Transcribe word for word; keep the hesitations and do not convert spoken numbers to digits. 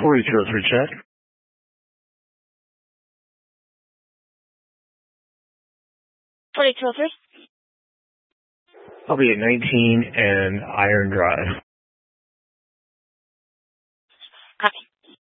forty-two oh three check. forty-two oh three. I'll be at nineteen and Iron Drive. Copy.